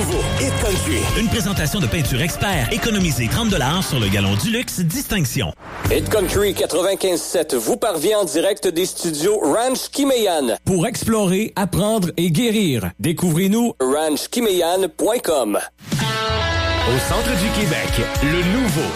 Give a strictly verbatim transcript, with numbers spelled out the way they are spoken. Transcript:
nouveau Hit Country. Une présentation de Peinture Expert. Économisez trente dollars sur le galon du luxe Distinction. Hit Country quatre-vingt-quinze sept vous parvient en direct des studios Ranch Kimeyan. Pour explorer, apprendre et guérir, découvrez-nous ranch kimeyan point com. Au centre du Québec, le nouveau